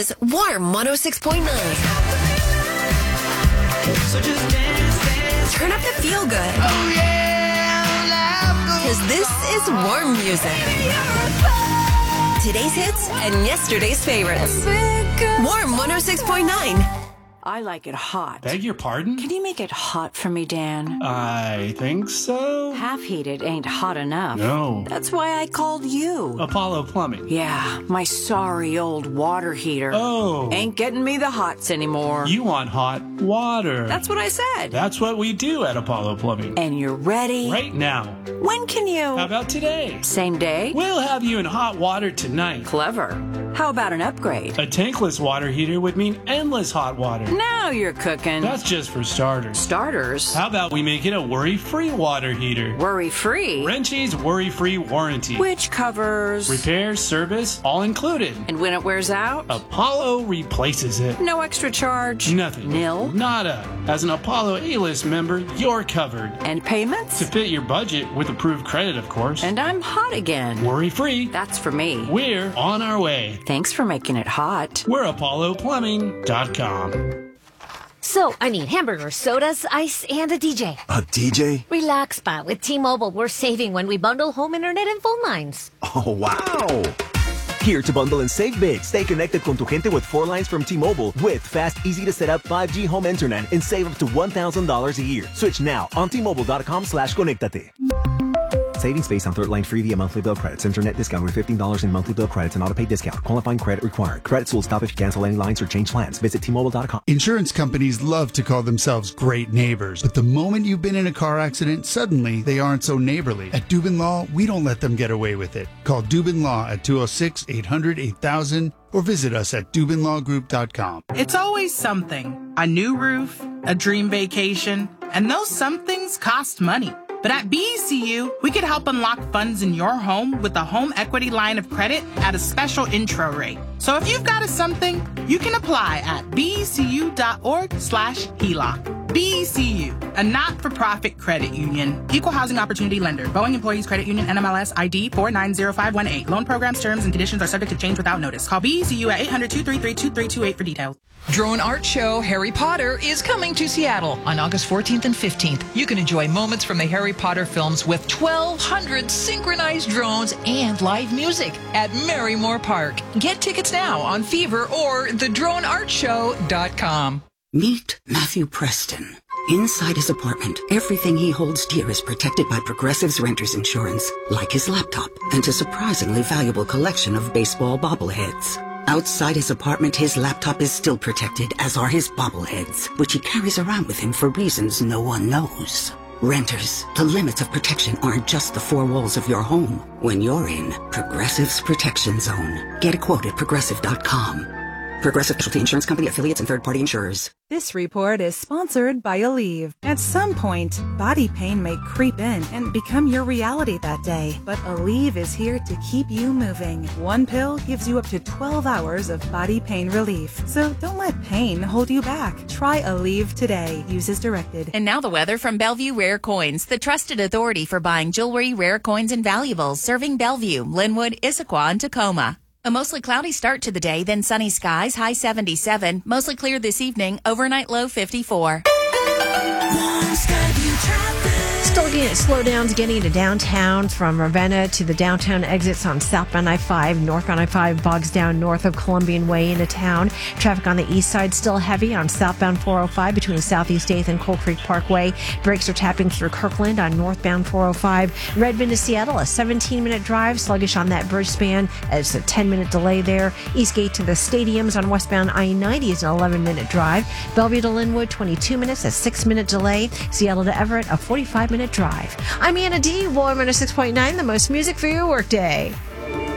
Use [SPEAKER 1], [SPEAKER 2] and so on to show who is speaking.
[SPEAKER 1] is Warm 106.9.
[SPEAKER 2] So just dance.
[SPEAKER 1] Turn up the feel good.
[SPEAKER 2] Oh yeah,
[SPEAKER 1] Because this is warm music. Today's hits and yesterday's favorites. Warm 106.9.
[SPEAKER 3] I like it hot.
[SPEAKER 4] Beg your pardon?
[SPEAKER 3] Can you make it hot for me, Dan?
[SPEAKER 4] I think so.
[SPEAKER 3] Half heated ain't hot enough.
[SPEAKER 4] No.
[SPEAKER 3] That's why I called you.
[SPEAKER 4] Apollo Plumbing.
[SPEAKER 3] Yeah, my sorry old water heater.
[SPEAKER 4] Oh.
[SPEAKER 3] Ain't getting me the hots anymore.
[SPEAKER 4] You want hot water.
[SPEAKER 3] That's what I said.
[SPEAKER 4] That's what we do at Apollo Plumbing.
[SPEAKER 3] And you're ready?
[SPEAKER 4] Right now.
[SPEAKER 3] When can you?
[SPEAKER 4] How about today?
[SPEAKER 3] Same day?
[SPEAKER 4] We'll have you in hot water tonight.
[SPEAKER 3] Clever. How about an upgrade?
[SPEAKER 4] A tankless water heater would mean endless hot water.
[SPEAKER 3] Now you're cooking.
[SPEAKER 4] That's just for starters.
[SPEAKER 3] Starters?
[SPEAKER 4] How about we make it a worry-free water heater?
[SPEAKER 3] Worry-free?
[SPEAKER 4] Wrenchie's worry-free warranty.
[SPEAKER 3] Which covers?
[SPEAKER 4] Repair, service, all included.
[SPEAKER 3] And when it wears out?
[SPEAKER 4] Apollo replaces it.
[SPEAKER 3] No extra charge?
[SPEAKER 4] Nothing.
[SPEAKER 3] Nil?
[SPEAKER 4] Nada. As an Apollo A-list member, you're covered.
[SPEAKER 3] And payments?
[SPEAKER 4] To fit your budget with approved credit, of course.
[SPEAKER 3] And I'm hot again.
[SPEAKER 4] Worry-free.
[SPEAKER 3] That's for me.
[SPEAKER 4] We're on our way.
[SPEAKER 3] Thanks for making it hot.
[SPEAKER 4] We're ApolloPlumbing.com.
[SPEAKER 5] So, I need hamburgers, sodas, ice, and a DJ.
[SPEAKER 6] A DJ?
[SPEAKER 5] Relax, Spot. With T-Mobile, we're saving when we bundle home internet and phone lines.
[SPEAKER 6] Oh, wow. Here to bundle and save big. Stay connected con tu gente with 4 lines from T-Mobile with fast, easy to set up 5G home internet and save up to $1,000 a year. Switch now on T-Mobile.com/conectate. Savings based on 3rd line free via monthly bill credits. Internet discount with $15 in monthly bill credits and auto-pay discount. Qualifying credit required. Credits will stop if you cancel any lines or change plans. Visit T-Mobile.com.
[SPEAKER 7] Insurance companies love to call themselves great neighbors, but the moment you've been in a car accident, suddenly they aren't so neighborly. At Dubin Law, we don't let them get away with it. Call Dubin Law at 206-800-8000 or visit us at DubinLawGroup.com.
[SPEAKER 8] It's always something. A new roof, a dream vacation, and those somethings cost money. But at BECU, we could help unlock funds in your home with a home equity line of credit at a special intro rate. So if you've got a something, you can apply at becu.org/HELOC. BECU, a not-for-profit credit union. Equal housing opportunity lender. Boeing Employees Credit Union, NMLS ID 490518. Loan programs, terms, and conditions are subject to change without notice. Call BECU at 800-233-2328 for details.
[SPEAKER 9] Drone Art Show Harry Potter is coming to Seattle on August 14th and 15th. You can enjoy moments from the Harry Potter films with 1,200 synchronized drones and live music at Merrymore Park. Get tickets now on Fever or thedroneartshow.com.
[SPEAKER 10] Meet Matthew Preston. Inside his apartment, everything he holds dear is protected by Progressive's Renters Insurance, like his laptop and a surprisingly valuable collection of baseball bobbleheads. Outside his apartment, his laptop is still protected, as are his bobbleheads, which he carries around with him for reasons no one knows. Renters, the limits of protection aren't just the 4 walls of your home. When you're in Progressive's Protection Zone, get a quote at Progressive.com. Progressive Casualty Insurance Company, affiliates, and third-party insurers.
[SPEAKER 11] This report is sponsored by Aleve. At some point, body pain may creep in and become your reality that day. But Aleve is here to keep you moving. 1 pill gives you up to 12 hours of body pain relief. So don't let pain hold you back. Try Aleve today. Use as directed.
[SPEAKER 12] And now the weather from Bellevue Rare Coins, the trusted authority for buying jewelry, rare coins, and valuables, serving Bellevue, Linwood, Issaquah, and Tacoma. A mostly cloudy start to the day, then sunny skies, high 77. Mostly clear this evening, overnight low 54.
[SPEAKER 13] Still getting slowdowns getting to downtown from Ravenna to the downtown exits on southbound I-5. Northbound I-5 bogs down north of Columbian Way into town. Traffic on the east side still heavy on southbound 405 between Southeast 8th and Coal Creek Parkway. Brakes are tapping through Kirkland on northbound 405. Redmond to Seattle, a 17-minute drive. Sluggish on that bridge span. It's a 10-minute delay there. Eastgate to the stadiums on westbound I-90 is an 11-minute drive. Bellevue to Linwood, 22 minutes, a 6-minute delay. Seattle to Everett, a 45-minute drive. I'm Anna D. Warm 106.9, the most music for your workday.